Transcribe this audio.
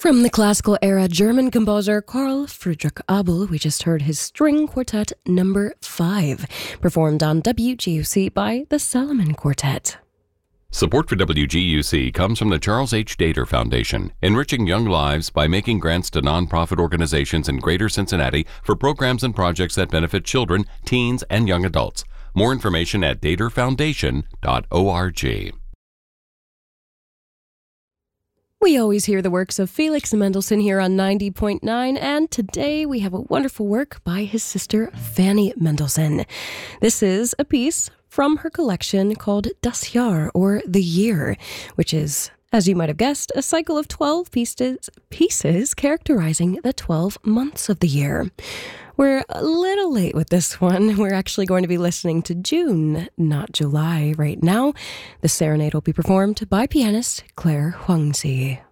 From the classical era German composer Karl Friedrich Abel, we just heard his String Quartet number 5, performed on WGUC by the Salomon Quartet. Support for WGUC comes from the Charles H. Dater Foundation, enriching young lives by making grants to nonprofit organizations in Greater Cincinnati for programs and projects that benefit children, teens, and young adults. More information at daterfoundation.org. We always hear the works of Felix Mendelssohn here on 90.9, and today we have a wonderful work by his sister Fanny Mendelssohn. This is a piece from her collection called Das Jahr, or The Year, which is, as you might have guessed, a cycle of 12 pieces characterizing the 12 months of the year. We're a little late with this one. We're actually going to be listening to June, not July, right now. The serenade will be performed by pianist Claire Huangzi.